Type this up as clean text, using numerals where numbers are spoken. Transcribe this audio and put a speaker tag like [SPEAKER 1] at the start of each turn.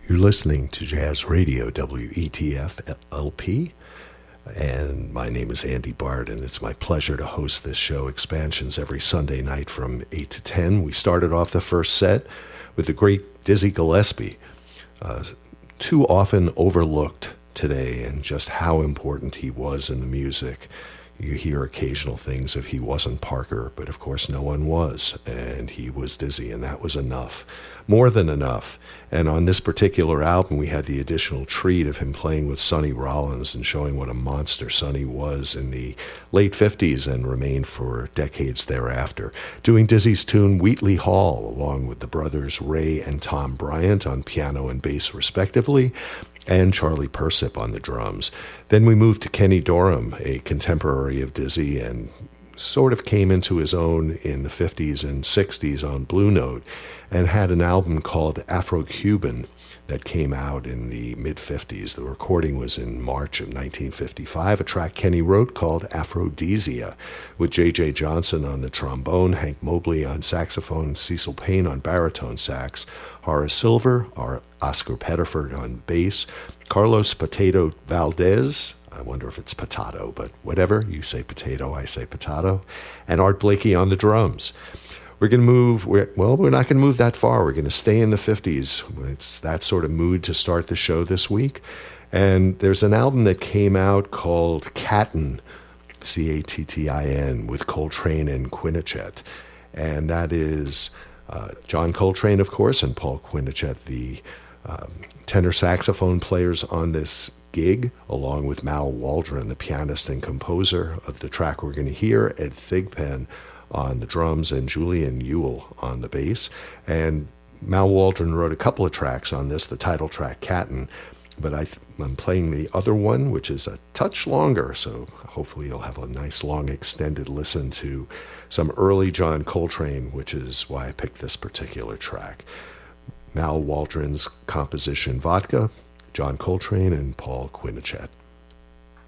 [SPEAKER 1] You're listening to Jazz Radio, WETF LP, and my name is Andy Bard, and it's my pleasure to host this show, Expansions, every Sunday night from 8 to 10. We started off the first set with the great Dizzy Gillespie, too often overlooked today, and just how important he was in the music. You hear occasional things of he wasn't Parker, but of course no one was, and he was Dizzy, and that was enough. More than enough. And on this particular album, we had the additional treat of him playing with Sonny Rollins and showing what a monster Sonny was in the late 50s and remained for decades thereafter. Doing Dizzy's tune Wheatley Hall, along with the brothers Ray and Tom Bryant on piano and bass respectively, and Charlie Persip on the drums. Then we moved to Kenny Dorham, a contemporary of Dizzy, and sort of came into his own in the 50s and 60s on Blue Note, and had an album called Afro-Cuban that came out in the mid-50s. The recording was in March of 1955, a track Kenny wrote called Aphrodisia, with J.J. Johnson on the trombone, Hank Mobley on saxophone, Cecil Payne on baritone sax, Horace Silver, Oscar Pettiford on bass, Carlos Potato Valdez, I wonder if it's potato, but whatever, you say potato, I say potato, and Art Blakey on the drums. We're going to move, we're not going to move that far. We're going to stay in the 50s. It's that sort of mood to start the show this week. And there's an album that came out called Cattin, C-A-T-T-I-N, with Coltrane and Quinochet. And that is John Coltrane, of course, and Paul Quinochet, the tenor saxophone players on this gig, along with Mal Waldron, the pianist and composer of the track we're going to hear, Ed Thigpen on the drums, and Julian Ewell on the bass. And Mal Waldron wrote a couple of tracks on this, the title track, Cattin', but I'm playing the other one, which is a touch longer, so hopefully you'll have a nice long extended listen to some early John Coltrane, which is why I picked this particular track. Mal Waldron's composition, Vodka, John Coltrane, and Paul Quinochet.